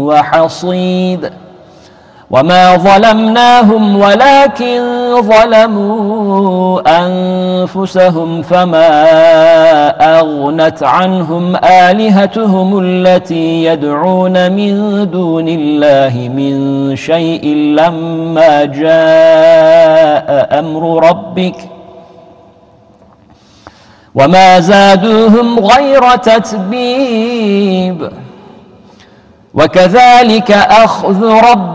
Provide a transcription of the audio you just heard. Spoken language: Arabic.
وحصيد وما ظلمناهم ولكن ظلموا أنفسهم فما أغنت عنهم آلهتهم التي يدعون من دون الله من شيء لما جاء أمر ربك وما زادوهم غير تتبيب وكذلك أخذ ربك